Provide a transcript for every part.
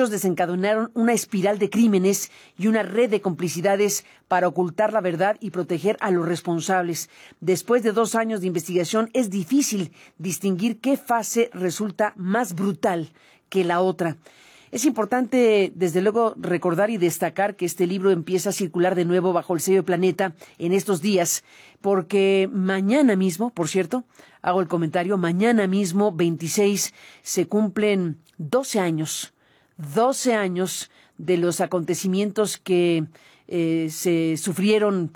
hechos desencadenaron una espiral de crímenes y una red de complicidades para ocultar la verdad y proteger a los responsables. Después de 2 años de investigación, es difícil distinguir qué fase resulta más brutal que la otra. Es importante, desde luego, recordar y destacar que este libro empieza a circular de nuevo bajo el sello de Planeta en estos días, porque mañana mismo, por cierto, hago el comentario, mañana mismo, 26, se cumplen 12 años de los acontecimientos que se sufrieron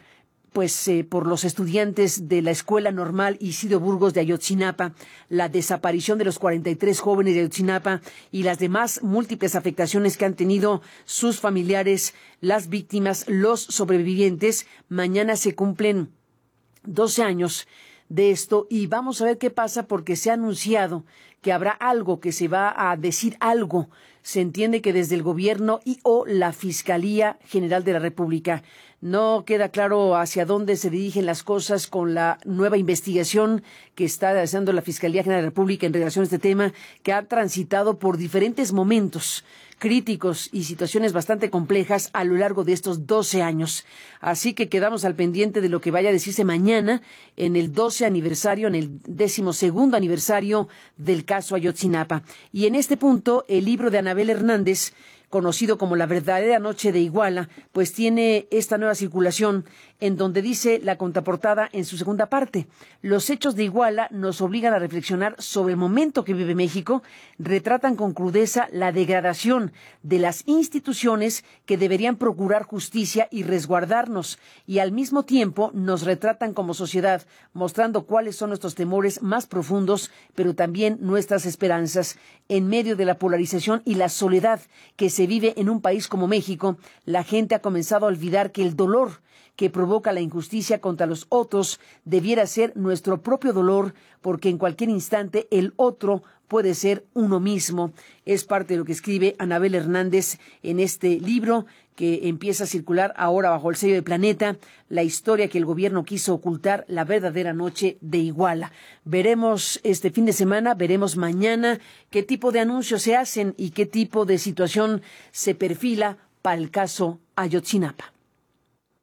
por los estudiantes de la Escuela Normal Isidro Burgos de Ayotzinapa, la desaparición de los 43 jóvenes de Ayotzinapa y las demás múltiples afectaciones que han tenido sus familiares, las víctimas, los sobrevivientes. Mañana se cumplen 12 años de esto y vamos a ver qué pasa, porque se ha anunciado que habrá algo, que se va a decir algo. Se entiende que desde el gobierno o la Fiscalía General de la República. No queda claro hacia dónde se dirigen las cosas con la nueva investigación que está realizando la Fiscalía General de la República en relación a este tema, que ha transitado por diferentes momentos críticos y situaciones bastante complejas a lo largo de estos 12 años. Así que quedamos al pendiente de lo que vaya a decirse mañana en el 12 aniversario, en el 12º aniversario del caso Ayotzinapa. Y en este punto, el libro de Anabel Hernández, conocido como La verdadera noche de Iguala, pues tiene esta nueva circulación en donde dice la contraportada en su segunda parte: los hechos de Iguala nos obligan a reflexionar sobre el momento que vive México, retratan con crudeza la degradación de las instituciones que deberían procurar justicia y resguardarnos, y al mismo tiempo nos retratan como sociedad, mostrando cuáles son nuestros temores más profundos, pero también nuestras esperanzas. En medio de la polarización y la soledad que se vive en un país como México, la gente ha comenzado a olvidar que el dolor que provoca la injusticia contra los otros debiera ser nuestro propio dolor, porque en cualquier instante el otro puede ser uno mismo. Es parte de lo que escribe Anabel Hernández en este libro que empieza a circular ahora bajo el sello de Planeta, la historia que el gobierno quiso ocultar, la verdadera noche de Iguala. Veremos este fin de semana, veremos mañana qué tipo de anuncios se hacen y qué tipo de situación se perfila para el caso Ayotzinapa.